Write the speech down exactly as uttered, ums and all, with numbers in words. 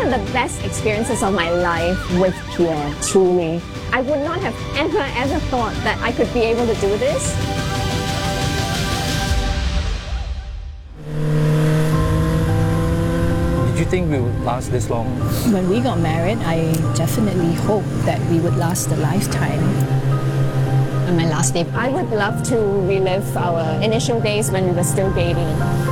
of the best experiences of my life with Pierre, truly. I would not have ever, ever thought that I could be able to do this. Did you think we would last this long? When we got married, I definitely hoped that we would last a lifetime. On my last day, I would love to relive our initial days when we were still dating.